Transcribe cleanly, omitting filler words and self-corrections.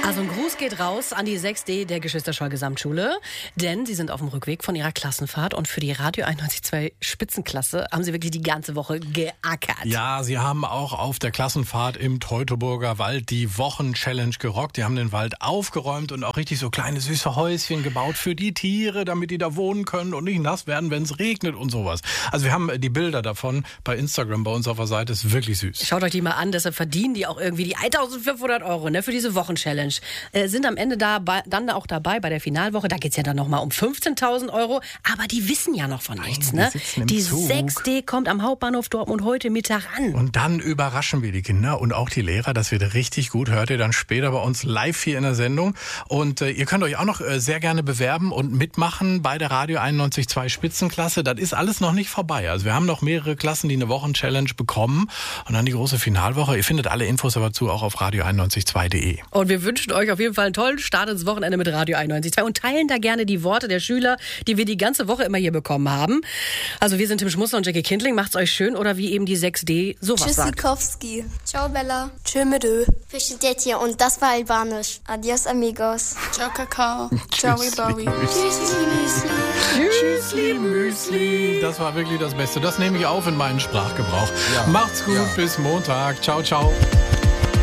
Also ein Gruß geht raus an die 6D der Geschwister-Scholl-Gesamtschule, denn sie sind auf dem Rückweg von ihrer Klassenfahrt und für die Radio 91.2 Spitzenklasse haben sie wirklich die ganze Woche geackert. Ja, sie haben auch auf der Klassenfahrt im Teutoburger Wald die Wochen-Challenge gerockt. Die haben den Wald aufgeräumt und auch richtig so kleine süße Häuschen gebaut für die Tiere, damit die da wohnen können und nicht nass werden, wenn es regnet und sowas. Also wir haben die Bilder davon bei Instagram bei uns auf der Seite, ist wirklich süß. Schaut euch die mal an, deshalb verdienen die auch irgendwie die 1.500 € für diese Wochen-Challenge. Sind am Ende dann auch dabei bei der Finalwoche. Da geht es ja dann nochmal um 15.000 €. Aber die wissen ja noch von nichts. Ne? Die 6D kommt am Hauptbahnhof Dortmund heute Mittag an. Und dann überraschen wir die Kinder und auch die Lehrer. Das wird richtig gut. Hört ihr dann später bei uns live hier in der Sendung. Und ihr könnt euch auch noch sehr gerne bewerben und mitmachen bei der Radio 91.2 Spitzenklasse. Das ist alles noch nicht vorbei. Also wir haben noch mehrere Klassen, die eine Wochen-Challenge bekommen. Und dann die große Finalwoche. Ihr findet alle Infos dazu auch auf radio91.2.de. Und wir wünschen euch auf jeden Fall einen tollen Start ins Wochenende mit Radio 91.2 und teilen da gerne die Worte der Schüler, die wir die ganze Woche immer hier bekommen haben. Also wir sind Tim Schmusser und Jackie Kindling. Macht's euch schön oder wie eben die 6D sowas sagt. Tschüssikowski. Ciao Bella. Tschö mit Ö. Fischetetje und das war Albanisch. Adios amigos. Ciao Kakao. Ciao Baby. Tschüssli Müsli. Tschüssli Müsli. Das war wirklich das Beste. Das nehme ich auf in meinen Sprachgebrauch. Ja. Macht's gut, bis Montag. Ciao, ciao.